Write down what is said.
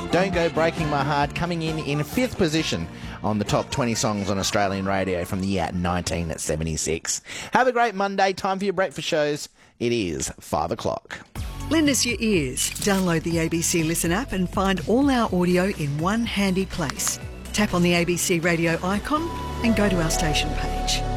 Don't Go Breaking My Heart, coming in fifth position on the top 20 songs on Australian radio from the year 1976. Have a great Monday. Time for your breakfast shows. It is 5 o'clock. Lend us your ears. Download the ABC Listen app and find all our audio in one handy place. Tap on the ABC radio icon and go to our station page.